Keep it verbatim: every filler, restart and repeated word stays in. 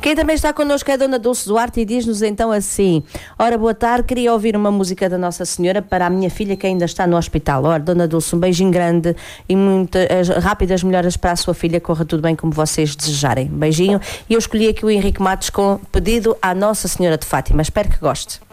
Quem também está connosco é a Dona Dulce Duarte e diz-nos então assim: ora, boa tarde, queria ouvir uma música da Nossa Senhora para a minha filha que ainda está no hospital. Ora, Dona Dulce, um beijinho grande e muitas rápidas melhoras para a sua filha, corra tudo bem como vocês desejarem. Beijinho. E eu escolhi aqui o Henrique Matos com pedido à Nossa Senhora de Fátima. Espero que goste.